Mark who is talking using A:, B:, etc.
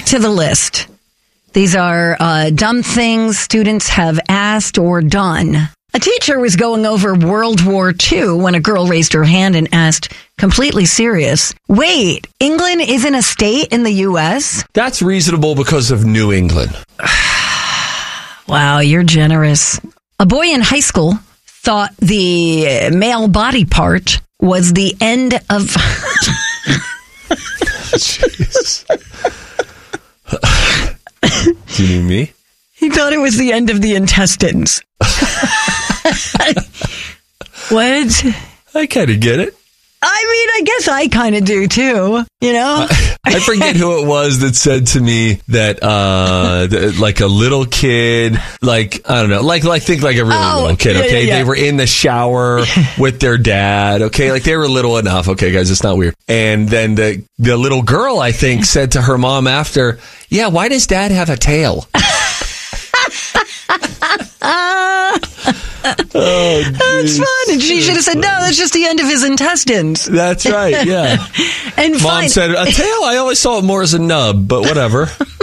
A: to the list. These are dumb things students have asked or done. A teacher was going over World War II when a girl raised her hand and asked, completely serious, wait, England isn't a state in the U.S.?
B: That's reasonable because of New England.
A: Wow, you're generous. A boy in high school thought the male body part was the end of...
B: Jeez. Do you mean me?
A: He thought it was the end of the intestines. What?
B: I kind of get it.
A: I mean, I guess I kind of do too, you know?
B: I forget who it was that said to me that, like a little kid, like, I don't know, like think like a really little kid, okay? Yeah. They were in the shower with their dad, okay? Like they were little enough, okay, guys, it's not weird. And then the little girl, I think, said to her mom after, yeah, why does dad have a tail? Oh,
A: that's fun. And she should have said, no, that's just the end of his intestines.
B: That's right, yeah.
A: And
B: Mom said, a tail? I always saw it more as a nub, but whatever.